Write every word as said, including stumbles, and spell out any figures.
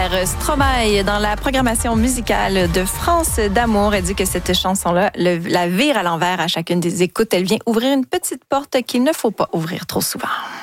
l'envers. Stromae, dans la programmation musicale de France d'amour, elle dit que cette chanson-là le, la vire à l'envers à chacune des écoutes. Elle vient ouvrir une petite porte qu'il ne faut pas ouvrir trop souvent.